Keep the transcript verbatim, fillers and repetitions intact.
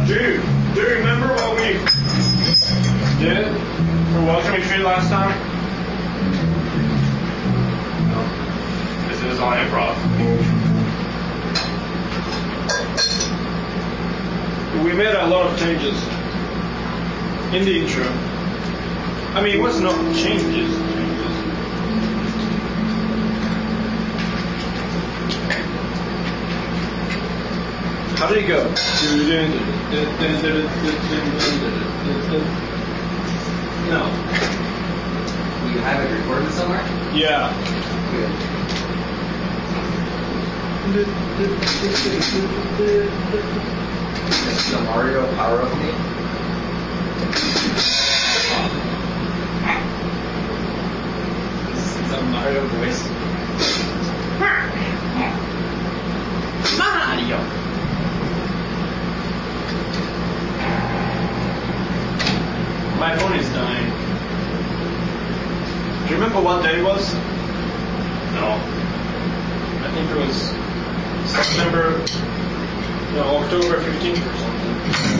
Uh, do you, do you remember what we did for Welcome Tree last time? No. This is all improv. We made a lot of changes in the intro. I mean, it was not changes. changes. How did it go? No. You have it recorded somewhere? Yeah. This is the Mario Power Up Me. This is a Mario voice. Mario! My phone is dying. Do you remember what day it was? No. I think it was September, no, October fifteenth or something.